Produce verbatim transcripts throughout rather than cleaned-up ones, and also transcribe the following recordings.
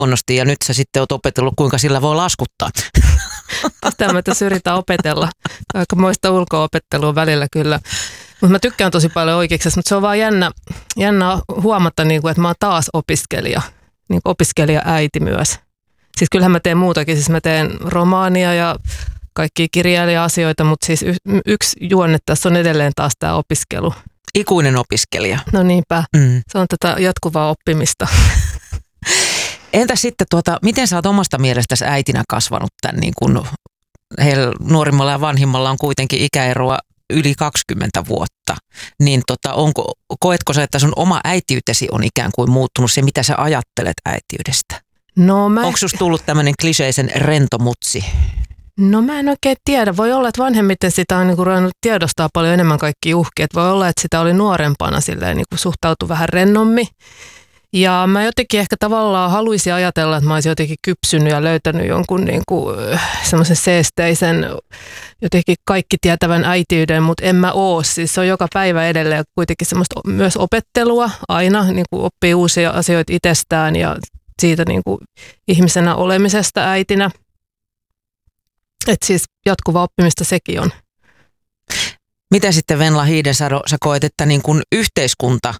huonosti ja nyt sä sitten oot opetellut, kuinka sillä voi laskuttaa. Tästä mä tässä yritän opetella. Aika moista ulko-opettelua välillä kyllä. Mutta mä tykkään tosi paljon oikeiksesta, mutta se on vaan jännä, jännä huomata, niin kuin, että mä oon taas opiskelija. Niin opiskelija-äiti myös. Siis kyllähän mä teen muutakin. Siis mä teen romaania ja kaikkia kirjailija-asioita, mutta siis y- yksi juonne tässä on edelleen taas tämä opiskelu. Ikuinen opiskelija. No niinpä. Mm. Se on tätä jatkuvaa oppimista. Entä sitten, tuota, miten sä oot omasta mielestäsi äitinä kasvanut tämän, niin kun heillä nuorimmalla ja vanhimmalla on kuitenkin ikäeroa yli kaksikymmentä vuotta, niin tota, onko, koetko sä, että sun oma äitiytesi on ikään kuin muuttunut se, mitä sä ajattelet äitiydestä? No mä... Onko susta tullut tämmöinen kliseisen rentomutsi? No mä en oikein tiedä. Voi olla, että vanhemmiten sitä on niinku ruvennut tiedostaa paljon enemmän kaikki uhkia. Voi olla, että sitä oli nuorempana silleen, niinku suhtautui vähän rennommin. Ja mä jotenkin ehkä tavallaan haluaisin ajatella, että mä olisin jotenkin kypsynyt ja löytänyt jonkun niinku, semmoisen seesteisen, jotenkin kaikki tietävän äitiyden, mutta en mä oo. Siis se on joka päivä edelleen kuitenkin semmoista myös opettelua aina, niinku oppii uusia asioita itsestään ja siitä niinku ihmisenä olemisesta äitinä. Että siis jatkuvaa oppimista sekin on. Mitä sitten Venla Hiidensalo, sä koet, että niin kun yhteiskunta,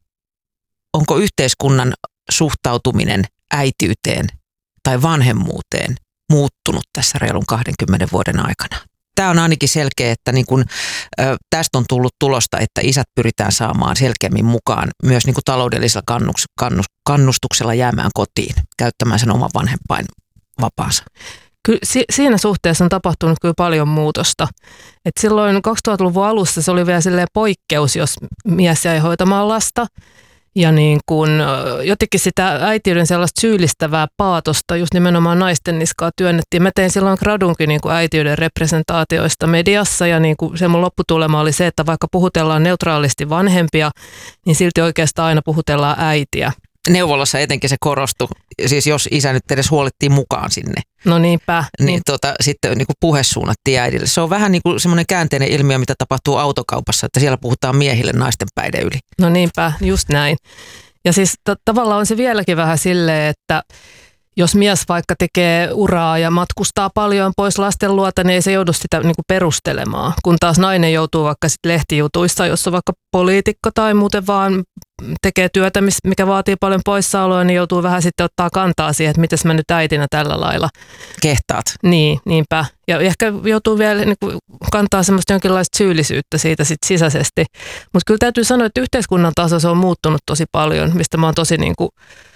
onko yhteiskunnan suhtautuminen äitiyteen tai vanhemmuuteen muuttunut tässä reilun kahdenkymmenen vuoden aikana? Tämä on ainakin selkeä, että niin kun, ö, tästä on tullut tulosta, että isät pyritään saamaan selkeämmin mukaan myös niin kun taloudellisella kannus, kannus, kannustuksella jäämään kotiin, käyttämään sen oman vanhempain vapaansa. Kyllä si- siinä suhteessa on tapahtunut kyllä paljon muutosta. Et silloin kaksituhattaluvun alussa se oli vielä silleen poikkeus, jos mies jäi hoitamaan lasta. Ja niin kun, jotenkin sitä äitiyden sellaista syyllistävää paatosta just nimenomaan naisten niskaa työnnettiin. Mä tein silloin gradunkin niin kuin äitiyden representaatioista mediassa ja niin kuin se mun lopputulema oli se, että vaikka puhutellaan neutraalisti vanhempia, niin silti oikeastaan aina puhutellaan äitiä. Neuvolassa etenkin se korostui, siis jos isä nyt edes huolittiin mukaan sinne. No niinpä. Niin, niin. tota, sitten niin kuin puhe suunnattiin äidille. Se on vähän niin kuin semmoinen käänteinen ilmiö, mitä tapahtuu autokaupassa, että siellä puhutaan miehille naisten päiden yli. No niinpä, just näin. Ja siis t- tavallaan on se vieläkin vähän silleen, että jos mies vaikka tekee uraa ja matkustaa paljon pois lasten luota, niin ei se joudu sitä niin kuin perustelemaan. Kun taas nainen joutuu vaikka sit lehtijutuissa, jos on vaikka poliitikko tai muuten vaan tekee työtä, mikä vaatii paljon poissaoloa, niin joutuu vähän sitten ottaa kantaa siihen, että mites mä nyt äitinä tällä lailla. Kehtaat. Niin, niinpä. Ja ehkä joutuu vielä niin kuin kantaa semmoista jonkinlaista syyllisyyttä siitä sit sisäisesti. Mutta kyllä täytyy sanoa, että yhteiskunnan taso se on muuttunut tosi paljon, mistä mä oon tosi niin kuin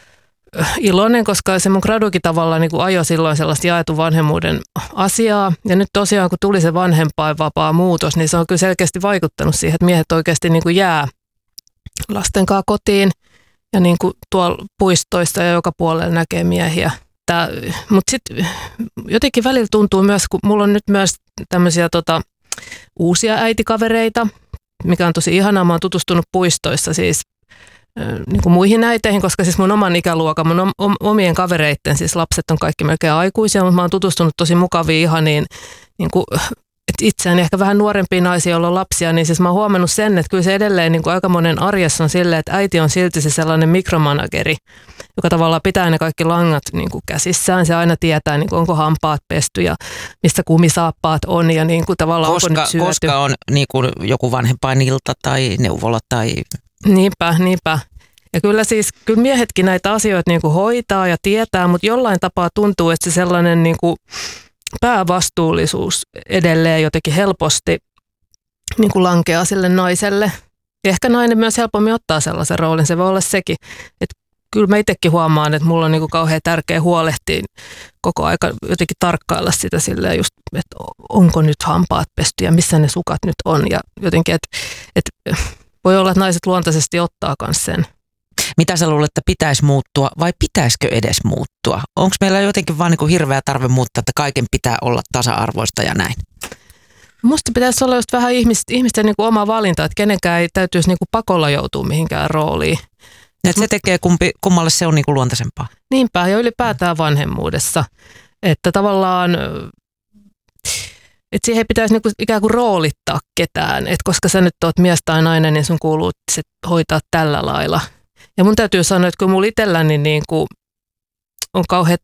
iloinen, koska se mun gradukin tavallaan niin kuin ajoi silloin sellaista jaetun vanhemmuuden asiaa. Ja nyt tosiaan, kun tuli se vanhempainvapaa muutos, niin se on kyllä selkeästi vaikuttanut siihen, että miehet oikeasti niin kuin jää lasten kanssa kotiin ja niin kuin tuolla puistoissa ja joka puolella näkee miehiä. Mutta sitten jotenkin välillä tuntuu myös, kun mulla on nyt myös tämmöisiä tota, uusia äitikavereita, mikä on tosi ihanaa. Mä oon tutustunut puistoissa siis niin kuin muihin äiteihin, koska siis mun oman ikäluokan, mun omien kavereitten, siis lapset on kaikki melkein aikuisia, mutta mä oon tutustunut tosi mukaviin ihaniin, niin kuin, että itseäni ehkä vähän nuorempia naisia, joilla on lapsia, niin siis mä oon huomannut sen, että kyllä se edelleen niin kuin aika monen arjessa on silleen, että äiti on silti se sellainen mikromanageri, joka tavallaan pitää ne kaikki langat niin kuin käsissään. Se aina tietää, niin kuin onko hampaat pesty ja missä kumisaappaat on ja niin kuin tavallaan koska, onko nyt syöty. Koska on niin kuin joku vanhempainilta tai neuvola tai... Niinpä, niinpä. Ja kyllä siis kyllä miehetkin näitä asioita niin kuin hoitaa ja tietää, mutta jollain tapaa tuntuu, että se sellainen niin kuin päävastuullisuus edelleen jotenkin helposti niin kuin lankeaa sille naiselle. Ja ehkä nainen myös helpommin ottaa sellaisen roolin, se voi olla sekin. Että kyllä mä itsekin huomaan, että mulla on niin kuin kauhean tärkeä huolehtia koko aika jotenkin tarkkailla sitä silleen just, että onko nyt hampaat pesty ja missä ne sukat nyt on. Ja jotenkin, että, että voi olla, että naiset luontaisesti ottaa myös sen. Mitä sä luulet, että pitäisi muuttua vai pitäisikö edes muuttua? Onko meillä jotenkin vaan niin kuin hirveä tarve muuttaa, että kaiken pitää olla tasa-arvoista ja näin? Musta pitäisi olla just vähän ihmisten, ihmisten niin kuin oma valinta, että kenenkään ei täytyisi niin kuin pakolla joutua mihinkään rooliin. Että se tekee kumpi, kummalle se on niin kuin luontaisempaa. Niinpä, ja ylipäätään vanhemmuudessa. Että tavallaan, että siihen ei pitäisi niin kuin ikään kuin roolittaa ketään. Että koska sä nyt oot mies tai nainen, niin sun kuuluu se hoitaa tällä lailla. Ja mun täytyy sanoa, että kun mulla itselläni niin kuin on kauhean